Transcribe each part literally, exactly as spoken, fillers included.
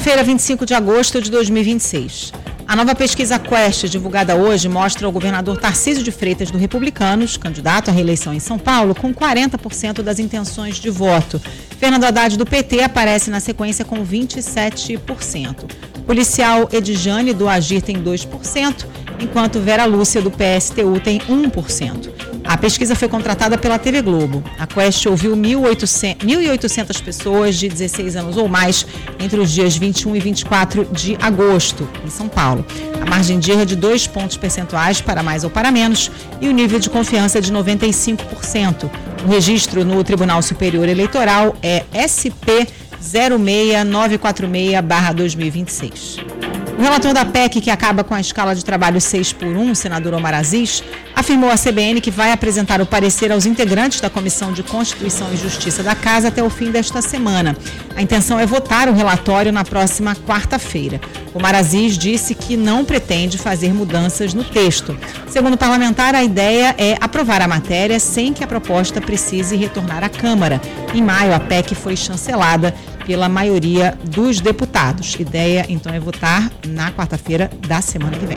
Quarta-feira, vinte e cinco de agosto de dois mil e vinte e seis. A nova pesquisa Quest, divulgada hoje, mostra o governador Tarcísio de Freitas do Republicanos, candidato à reeleição em São Paulo, com quarenta por cento das intenções de voto. Fernando Haddad do P T aparece na sequência com vinte e sete por cento. Policial Edjane do Agir tem dois por cento, enquanto Vera Lúcia do P S T U tem um por cento. A pesquisa foi contratada pela T V Globo. A Quest ouviu mil e oitocentas pessoas de dezesseis anos ou mais entre os dias vinte e um e vinte e quatro de agosto, em São Paulo. A margem de erro é de dois pontos percentuais para mais ou para menos e o nível de confiança é de noventa e cinco por cento. O registro no Tribunal Superior Eleitoral é S P zero seis nove quatro seis barra dois mil e vinte e seis. O relator da P E C, que acaba com a escala de trabalho seis por um, senador Omar Aziz, afirmou à C B N que vai apresentar o parecer aos integrantes da Comissão de Constituição e Justiça da Casa até o fim desta semana. A intenção é votar o relatório na próxima quarta-feira. Omar Aziz disse que não pretende fazer mudanças no texto. Segundo o parlamentar, a ideia é aprovar a matéria sem que a proposta precise retornar à Câmara. Em maio, a P E C foi chancelada pela maioria dos deputados. A ideia, então, é votar na quarta-feira da semana que vem.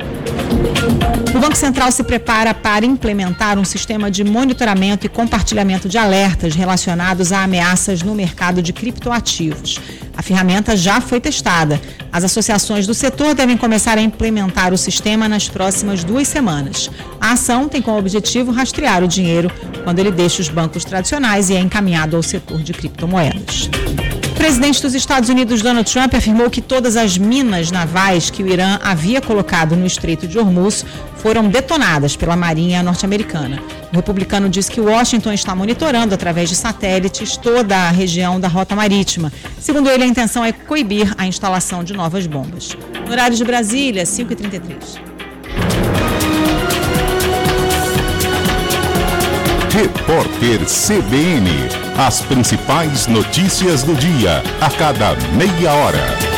O Banco Central se prepara para implementar um sistema de monitoramento e compartilhamento de alertas relacionados a ameaças no mercado de criptoativos. A ferramenta já foi testada. As associações do setor devem começar a implementar o sistema nas próximas duas semanas. A ação tem como objetivo rastrear o dinheiro quando ele deixa os bancos tradicionais e é encaminhado ao setor de criptomoedas. O presidente dos Estados Unidos, Donald Trump, afirmou que todas as minas navais que o Irã havia colocado no Estreito de Hormuz foram detonadas pela Marinha norte-americana. O republicano disse que Washington está monitorando através de satélites toda a região da rota marítima. Segundo ele, a intenção é coibir a instalação de novas bombas. No horário de Brasília, cinco e trinta e três. Repórter C B N. As principais notícias do dia, a cada meia hora.